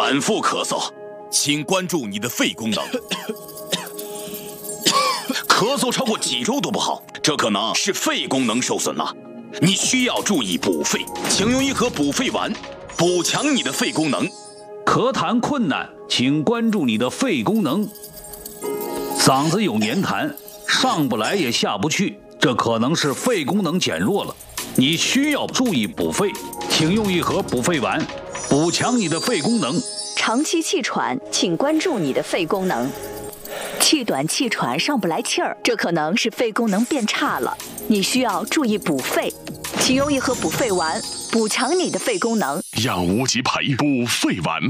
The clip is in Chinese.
反复咳嗽，请关注你的肺功能。咳嗽超过几周都不好，这可能是肺功能受损了。你需要注意补肺，请用一盒补肺丸，补强你的肺功能。 咳痰困难，请关注你的肺功能。嗓子有黏痰，上不来也下不去，这可能是肺功能减弱了。你需要注意补肺，请用一盒补肺丸，补强你的肺功能。 长期气喘，请关注你的肺功能。气短气喘上不来气儿，这可能是肺功能变差了，你需要注意补肺，请用一盒补肺丸，补强你的肺功能。 让无极牌补肺丸。